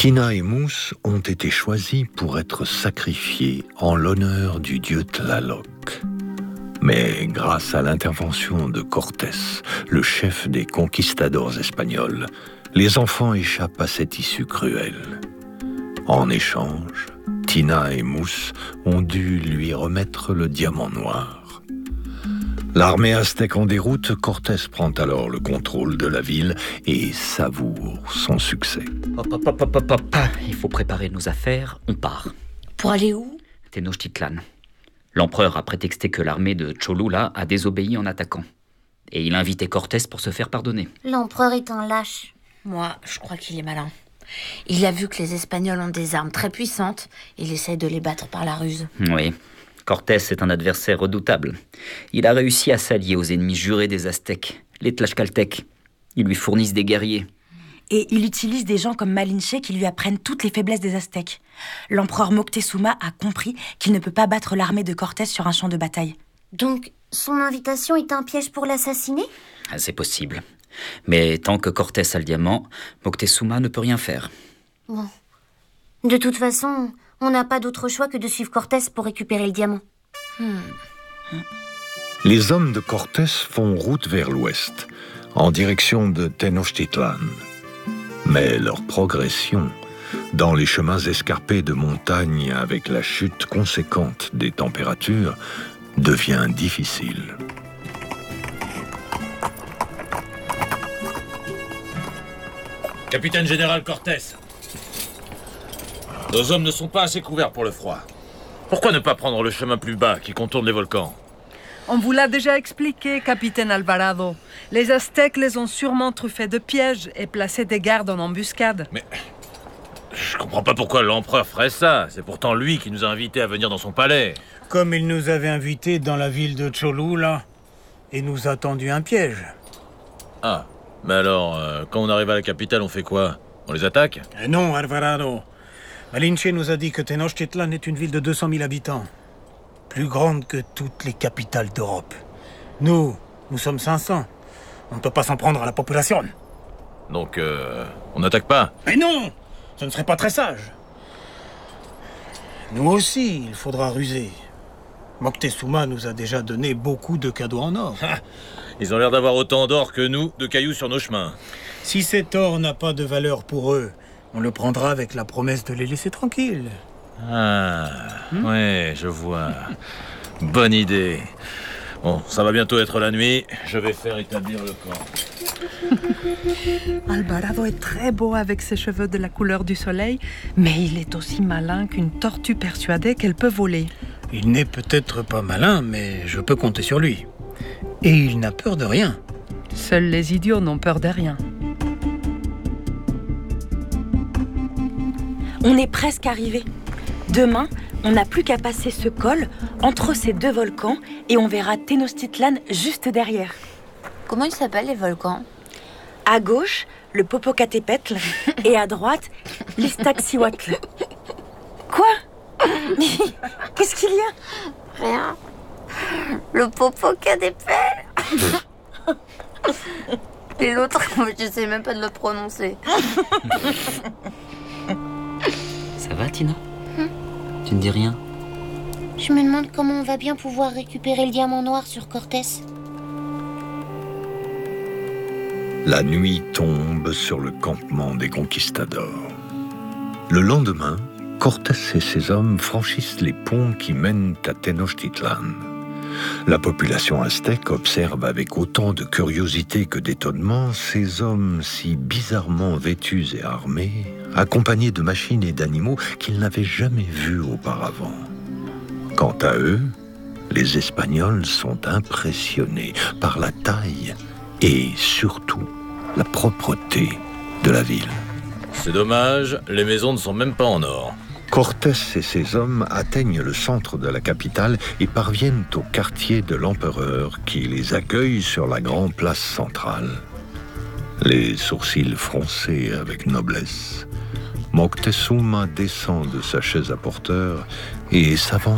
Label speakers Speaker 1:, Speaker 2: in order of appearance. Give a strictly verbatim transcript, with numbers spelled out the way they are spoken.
Speaker 1: Tina et Mousse ont été choisis pour être sacrifiés en l'honneur du dieu Tlaloc. Mais grâce à l'intervention de Cortés, le chef des conquistadors espagnols, les enfants échappent à cette issue cruelle. En échange, Tina et Mousse ont dû lui remettre le diamant noir. L'armée aztèque en déroute, Cortés prend alors le contrôle de la ville et savoure son succès.
Speaker 2: Hop, hop, hop, hop, hop, hop. Il faut préparer nos affaires, on part.
Speaker 3: Pour aller où?
Speaker 2: Tenochtitlan. L'empereur a prétexté que l'armée de Cholula a désobéi en attaquant. Et il a invité Cortés pour se faire pardonner.
Speaker 3: L'empereur est un lâche. Moi, je crois qu'il est malin. Il a vu que les Espagnols ont des armes très puissantes. Il essaie de les battre par la ruse.
Speaker 2: Oui. Cortés est un adversaire redoutable. Il a réussi à s'allier aux ennemis jurés des Aztèques, les Tlaxcaltèques. Ils lui fournissent des guerriers.
Speaker 4: Et il utilise des gens comme Malinche qui lui apprennent toutes les faiblesses des Aztèques. L'empereur Moctezuma a compris qu'il ne peut pas battre l'armée de Cortés sur un champ de bataille.
Speaker 3: Donc, son invitation est un piège pour l'assassiner?
Speaker 2: Ah, c'est possible. Mais tant que Cortés a le diamant, Moctezuma ne peut rien faire.
Speaker 3: Bon. De toute façon, on n'a pas d'autre choix que de suivre Cortés pour récupérer le diamant. Hmm.
Speaker 1: Les hommes de Cortés font route vers l'ouest, en direction de Tenochtitlan. Mais leur progression, dans les chemins escarpés de montagne avec la chute conséquente des températures, devient difficile.
Speaker 5: Capitaine général Cortés, nos hommes ne sont pas assez couverts pour le froid. Pourquoi ne pas prendre le chemin plus bas qui contourne les volcans?
Speaker 6: On vous l'a déjà expliqué, capitaine Alvarado. Les Aztèques les ont sûrement truffés de pièges et placé des gardes en embuscade.
Speaker 5: Mais je comprends pas pourquoi l'empereur ferait ça. C'est pourtant lui qui nous a invités à venir dans son palais.
Speaker 7: Comme il nous avait invités dans la ville de Cholula et nous a tendu un piège.
Speaker 5: Ah, mais alors, euh, quand on arrive à la capitale, on fait quoi? On les attaque?
Speaker 7: Eh non, Alvarado. Malinche nous a dit que Tenochtitlan est une ville de deux cent mille habitants. Plus grande que toutes les capitales d'Europe. Nous, nous sommes cinq cents. On ne peut pas s'en prendre à la population.
Speaker 5: Donc, euh, on n'attaque pas?
Speaker 7: Mais non! Ce ne serait pas très sage. Nous aussi, il faudra ruser. Moctezuma nous a déjà donné beaucoup de cadeaux en or.
Speaker 5: Ha! Ils ont l'air d'avoir autant d'or que nous, de cailloux sur nos chemins.
Speaker 7: Si cet or n'a pas de valeur pour eux, on le prendra avec la promesse de les laisser tranquilles.
Speaker 5: Ah, hmm? Ouais, je vois. Bonne idée. Bon, ça va bientôt être la nuit. Je vais faire établir le camp.
Speaker 6: Alvarado est très beau avec ses cheveux de la couleur du soleil, mais il est aussi malin qu'une tortue persuadée qu'elle peut voler.
Speaker 7: Il n'est peut-être pas malin, mais je peux compter sur lui. Et il n'a peur de rien.
Speaker 6: Seuls les idiots n'ont peur de rien.
Speaker 4: On est presque arrivé. Demain, on n'a plus qu'à passer ce col entre ces deux volcans et on verra Tenochtitlan juste derrière.
Speaker 3: Comment ils s'appellent les volcans?
Speaker 4: À gauche, le Popocatépetl et à droite, l'Iztaccíhuatl. Quoi? Qu'est-ce qu'il y a?
Speaker 3: Rien. Le Popocatépetl. Et l'autre, je sais même pas de le prononcer.
Speaker 2: Ça va, Tina?
Speaker 3: hmm?
Speaker 2: Tu ne dis rien?
Speaker 3: Je me demande comment on va bien pouvoir récupérer le diamant noir sur Cortés.
Speaker 1: La nuit tombe sur le campement des conquistadors. Le lendemain, Cortés et ses hommes franchissent les ponts qui mènent à Tenochtitlan. La population aztèque observe avec autant de curiosité que d'étonnement ces hommes si bizarrement vêtus et armés, accompagnés de machines et d'animaux qu'ils n'avaient jamais vus auparavant. Quant à eux, les Espagnols sont impressionnés par la taille et surtout la propreté de la ville.
Speaker 5: C'est dommage, les maisons ne sont même pas en or.
Speaker 1: Cortés et ses hommes atteignent le centre de la capitale et parviennent au quartier de l'empereur qui les accueille sur la grande place centrale. Les sourcils froncés avec noblesse, Moctezuma descend de sa chaise à porteur et s'avance